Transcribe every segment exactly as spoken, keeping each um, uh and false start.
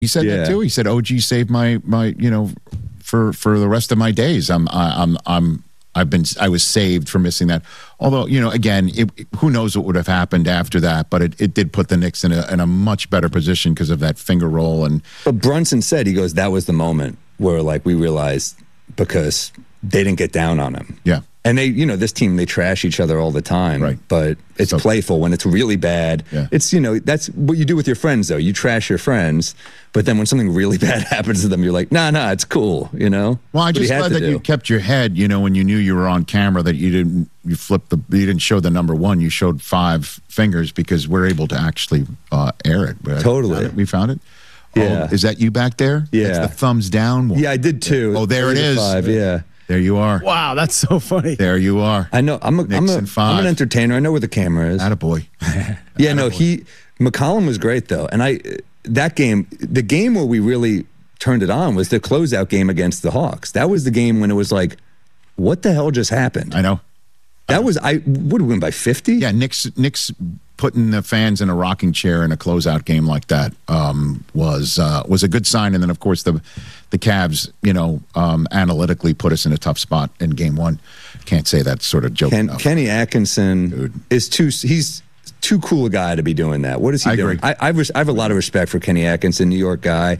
He said Yeah. that too. He said, "O G saved my my you know for for the rest of my days. I'm I, I'm I'm I've been I was saved from missing that. Although you know, again, it, who knows what would have happened after that? But it, it did put the Knicks in a in a much better position because of that finger roll. And But Brunson said, he goes, that was the moment where like we realized because they didn't get down on him. yeah, And they, you know, this team, they trash each other all the time. Right. But it's So- playful when it's really bad. Yeah. It's, you know, that's what you do with your friends, though. You trash your friends. But then when something really bad happens to them, you're like, nah, nah, it's cool, you know? well, I What he just had glad to that do. you kept your head. You know, when you knew you were on camera, that you didn't you flipped the you didn't show the number one. You showed five fingers because we're able to actually uh, air it. We Totally. found it. We found it. Yeah. Oh, is that you back there? Yeah. That's the thumbs down one. Yeah, I did too. Oh, there it Three to is. Five, yeah. There you are. Wow, that's so funny. There you are. I know. I'm a, I'm, Knicks a, in five. I'm an entertainer. I know where the camera is. Attaboy. Yeah, no, he McCollum was great though, and I that game, the game where we really turned it on was the closeout game against the Hawks. That was the game when it was like, what the hell just happened? I know. That was I would have win by fifty. Yeah, Knicks Knicks putting the fans in a rocking chair in a closeout game like that um, was uh, was a good sign. And then of course the the Cavs, you know, um, analytically put us in a tough spot in game one. Can't say that sort of joke. Ken, enough. Kenny Atkinson Dude. is too. He's too cool a guy to be doing that. What is he I doing? agree. I, I, res- I have a lot of respect for Kenny Atkinson, New York guy,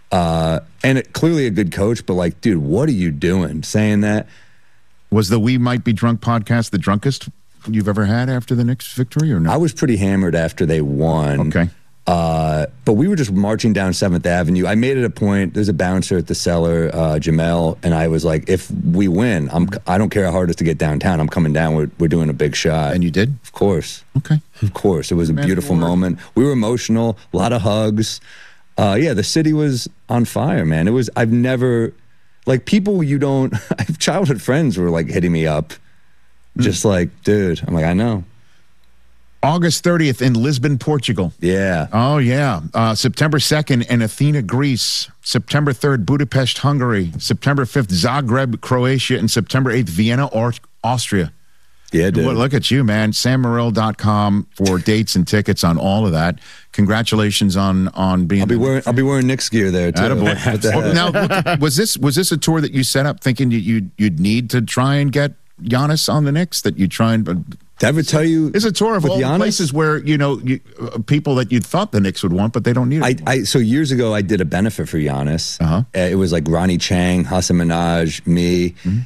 uh, and it, clearly a good coach. But like, dude, what are you doing? Saying that? Was the We Might Be Drunk podcast the drunkest you've ever had after the Knicks victory or no? I was pretty hammered after they won. Okay. Uh, but we were just marching down seventh Avenue. I made it a point. There's a bouncer at the cellar, uh, Jamel, and I was like, if we win, I'm, I don't care how hard it is to get downtown. I'm coming down. We're, we're doing a big shot. And you did? Of course. Okay. Of course. It was a Man, beautiful Lord. moment. We were emotional, a lot of hugs. Uh, yeah, the city was on fire, man. It was, I've never, like people you don't, I have childhood friends were like hitting me up. Just like, dude, I'm like, I know. August thirtieth in Lisbon, Portugal. Yeah. Oh, yeah. Uh, September second in Athena, Greece. September third, Budapest, Hungary. September fifth, Zagreb, Croatia. And September eighth, Vienna, or- Austria. Yeah, dude. Well, look at you, man. sam morril dot com for dates and tickets on all of that. Congratulations on on being. I'll be wearing I'll be wearing Knicks gear there too. Attaboy. What the heck? Now, look, was this was this a tour that you set up thinking you you'd, you'd need to try and get Giannis on the Knicks? That you try and. Did I ever tell you? It's a tour of with all the Giannis? places where you know you, uh, people that you thought the Knicks would want, but they don't need it. I, I so years ago I did a benefit for Giannis. Uh-huh. Uh, it was like Ronnie Chang, Hassan Minaj, me. Mm-hmm.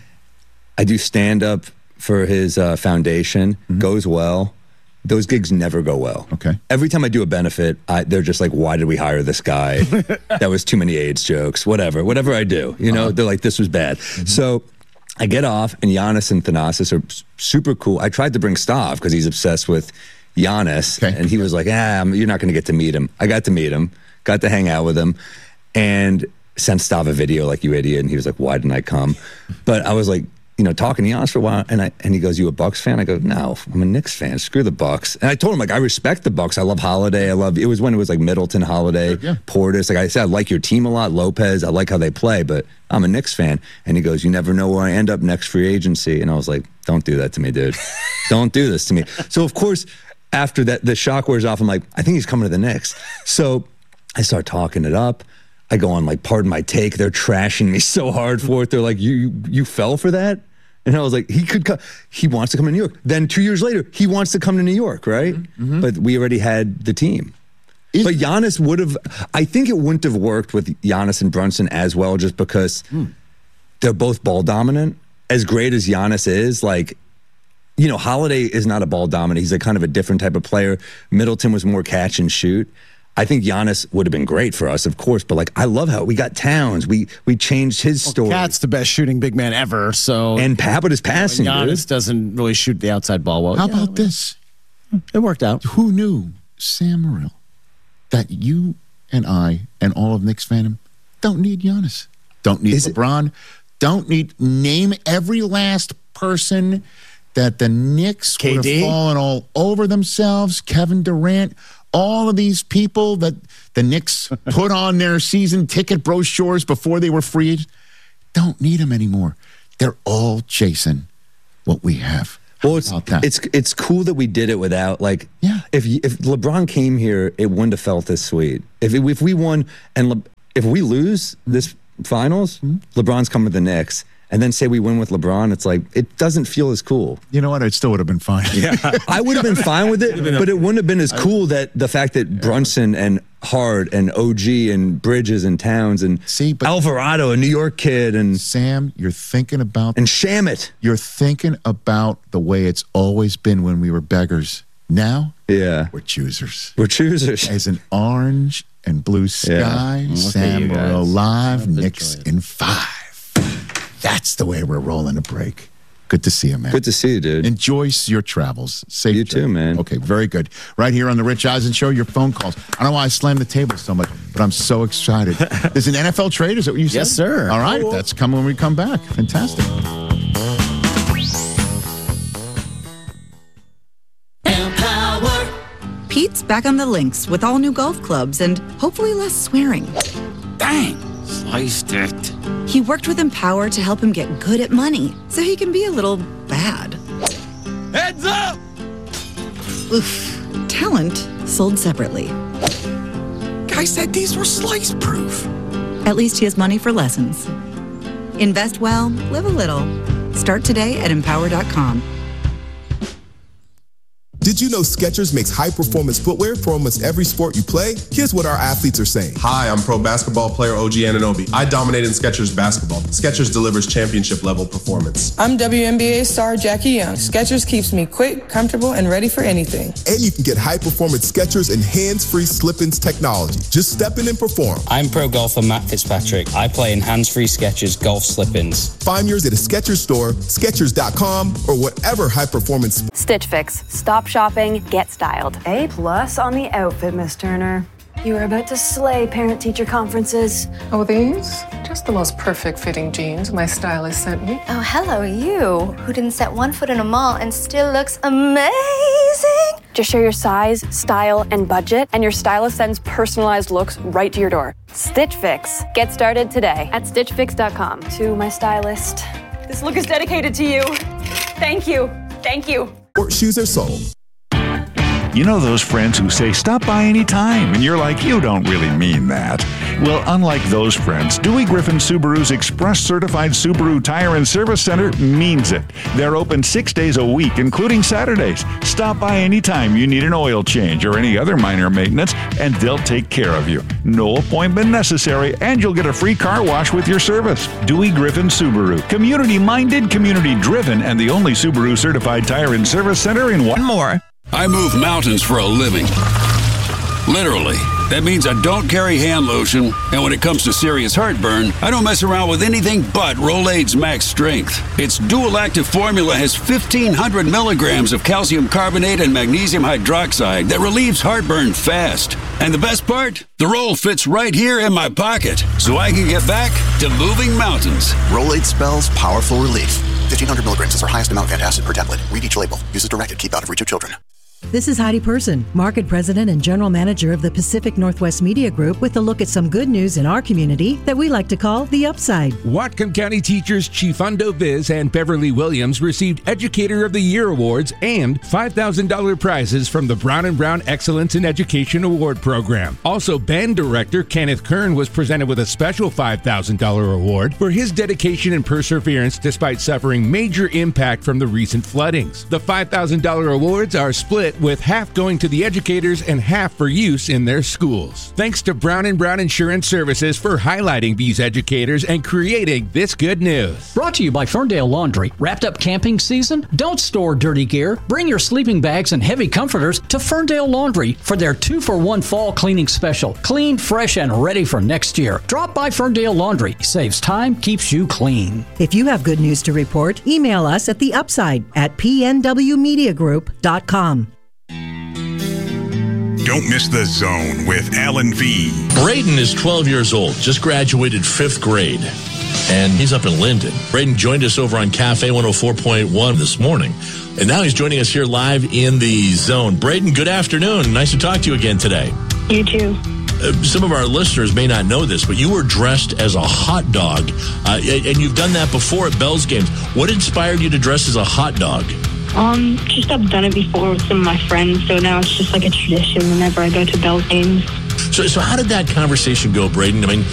I do stand up for his uh, foundation. Mm-hmm. Goes well. Those gigs never go well. Okay. Every time I do a benefit, I, they're just like, "Why did we hire this guy? That was too many AIDS jokes. Whatever, whatever I do, you know." Uh-huh. They're like, "This was bad." Mm-hmm. So I get off, and Giannis and Thanasis are s- super cool. I tried to bring Stav because he's obsessed with Giannis, Okay. and he was like, "Ah, I'm- you're not going to get to meet him." I got to meet him, got to hang out with him, and sent Stav a video like, "You idiot!" And he was like, "Why didn't I come?" But I was like, you know, talking to Giannis for a while, and I and he goes, "You a Bucks fan?" I go, "No, I'm a Knicks fan. Screw the Bucks." And I told him like, I respect the Bucks. I love Holiday. I love. It was when it was like Middleton, Holiday, Yeah. Portis. Like I said, I like your team a lot. Lopez. I like how they play, but I'm a Knicks fan. And he goes, "You never know where I end up next free agency." And I was like, "Don't do that to me, dude. Don't do this to me." So of course, after that, the shock wears off. I'm like, I think he's coming to the Knicks. So I start talking it up. I go on like, pardon my take. They're trashing me so hard for it. They're like, you you, you fell for that? And I was like, he could come. He wants to come to New York. Then two years later, he wants to come to New York, right? Mm-hmm. But we already had the team. Is- but Giannis would have, I think it wouldn't have worked with Giannis and Brunson as well, just because Mm. they're both ball dominant. As great as Giannis is, like, you know, Holiday is not a ball dominant. He's a kind of a different type of player. Middleton was more catch and shoot. I think Giannis would have been great for us, of course, but like I love how we got Towns. We we changed his story. Cat's the best shooting big man ever. So And Habit is passing, Giannis dude. doesn't really shoot the outside ball well. How Yeah, about this? It worked out. Who knew, Sam Morril, that you and I and all of Knicks fandom don't need Giannis, don't need Is it- LeBron, don't need, name every last person that the Knicks K would D? have fallen all over themselves, Kevin Durant, all of these people that the Knicks put on their season ticket brochures before they were free, don't need them anymore. They're all chasing what we have. Well, it's about that. it's it's cool that we did it without like. Yeah. If you- if LeBron came here, it wouldn't have felt this sweet. If it, if we won and Le, if we lose this finals, Mm-hmm. LeBron's coming to the Knicks, and then say we win with LeBron, it's like it doesn't feel as cool. You know what? It still would have been fine. Yeah, I would have been fine with it, but it wouldn't have been as cool that the fact that Brunson and Hart and O G and Bridges and Towns and See, but- Alvarado, a New York kid, and Sam, you're thinking about and Shamit. you're thinking about the way it's always been when we were beggars. Now Yeah, we're choosers. we're choosers. As an orange and blue sky, Look at Sam you we're guys. alive, Have to Knicks enjoy it. in five. That's the way we're rolling a break. Good to see you, man. Good to see you, dude. Enjoy your travels. Safe You trip. too, man. Okay, very good. Right here on the Rich Eisen Show, your phone calls. I don't know why I slammed the table so much, but I'm so excited. There's an N F L trade, is that what you said? Yes, sir. All right, that's coming when we come back. Fantastic. Pete's back on the links with all new golf clubs and hopefully less swearing. Dang, sliced it. He worked with Empower to help him get good at money so he can be a little bad. Heads up! Oof. Talent sold separately. Guy said these were slice proof. At least he has money for lessons. Invest well, live a little. Start today at empower dot com. Did you know Skechers makes high-performance footwear for almost every sport you play? Here's what our athletes are saying. Hi, I'm pro basketball player O G Anunoby. I dominate in Skechers basketball. Skechers delivers championship-level performance. I'm W N B A star Jackie Young. Skechers keeps me quick, comfortable, and ready for anything. And you can get high-performance Skechers and hands-free slip-ins technology. Just step in and perform. I'm pro golfer Matt Fitzpatrick. I play in hands-free Skechers golf slip-ins. Find yours at a Skechers store, Skechers dot com, or whatever high-performance. Stitch Fix. Stop shopping, get styled. A plus on the outfit, Miss Turner. You are about to slay parent-teacher conferences. Oh, these? Just the most perfect fitting jeans my stylist sent me. Oh, hello, you, who didn't set one foot in a mall and still looks amazing. Just share your size, style, and budget, and your stylist sends personalized looks right to your door. Stitch Fix. Get started today at stitch fix dot com. To my stylist, this look is dedicated to you. Thank you. Thank you. Sport shoes are sold. You know those friends who say, stop by any time, and you're like, you don't really mean that. Well, unlike those friends, Dewey Griffin Subaru's Express Certified Subaru Tire and Service Center means it. They're open six days a week, including Saturdays. Stop by anytime you need an oil change or any other minor maintenance, and they'll take care of you. No appointment necessary, and you'll get a free car wash with your service. Dewey Griffin Subaru. Community-minded, community-driven, and the only Subaru Certified Tire and Service Center in one more. I move mountains for a living. Literally. That means I don't carry hand lotion, and when it comes to serious heartburn, I don't mess around with anything but Rolaids Max Strength. Its dual-active formula has fifteen hundred milligrams of calcium carbonate and magnesium hydroxide that relieves heartburn fast. And the best part? The roll fits right here in my pocket, so I can get back to moving mountains. Rolaids spells powerful relief. fifteen hundred milligrams is our highest amount of antacid per tablet. Read each label. Use as directed. Keep out of reach of children. This is Heidi Person, Market President and General Manager of the Pacific Northwest Media Group, with a look at some good news in our community that we like to call the upside. Whatcom County teachers Chifundo Viz and Beverly Williams received Educator of the Year awards and five thousand dollars prizes from the Brown and Brown Excellence in Education Award Program. Also, band director Kenneth Kern was presented with a special five thousand dollars award for his dedication and perseverance despite suffering major impact from the recent floodings. The five thousand dollars awards are split, with half going to the educators and half for use in their schools. Thanks to Brown and Brown Insurance Services for highlighting these educators and creating this good news. Brought to you by Ferndale Laundry. Wrapped up camping season? Don't store dirty gear. Bring your sleeping bags and heavy comforters to Ferndale Laundry for their two for one fall cleaning special. Clean, fresh, and ready for next year. Drop by Ferndale Laundry. Saves time, keeps you clean. If you have good news to report, email us at the upside at p n w media group dot com. Don't miss The Zone with Alan V. Braden is twelve years old, just graduated fifth grade, and he's up in Linden. Braden joined us over on Cafe one oh four point one this morning, and now he's joining us here live in The Zone. Braden, good afternoon. Nice to talk to you again today. You too. Uh, some of our listeners may not know this, but you were dressed as a hot dog, uh, and you've done that before at Bell's games. What inspired you to dress as a hot dog? Um, just I've done it before with some of my friends, so now it's just like a tradition whenever I go to Bell's games. So, so how did that conversation go, Braden? I mean,